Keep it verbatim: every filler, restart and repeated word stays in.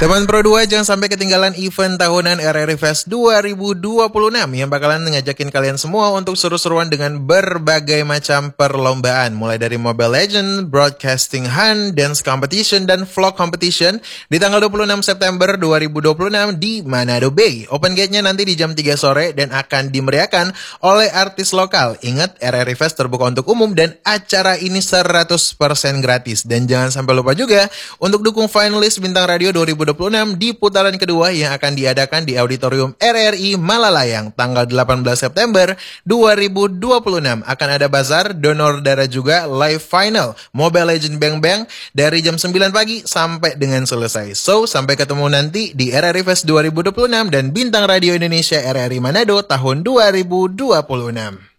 Teman Pro dua, jangan sampai ketinggalan event tahunan R R I Fest dua ribu dua puluh enam yang bakalan ngajakin kalian semua untuk seru-seruan dengan berbagai macam perlombaan. Mulai dari Mobile Legends, Broadcasting Hunt, Dance Competition, dan Vlog Competition di tanggal dua puluh enam September dua ribu dua puluh enam di Manado Bay. Open gate-nya nanti di jam tiga sore dan akan dimeriahkan oleh artis lokal. Ingat, R R I Fest terbuka untuk umum dan acara ini seratus persen gratis. Dan jangan sampai lupa juga untuk dukung finalis Bintang Radio dua ribu dua puluh enam di putaran kedua yang akan diadakan di Auditorium R R I Malalayang tanggal delapan belas September dua ribu dua puluh enam. Akan ada bazar, donor darah juga, live final Mobile Legends Bang Bang dari jam sembilan pagi sampai dengan selesai. So, sampai ketemu nanti di R R I Fest dua ribu dua puluh enam dan Bintang Radio Indonesia R R I Manado tahun dua ribu dua puluh enam.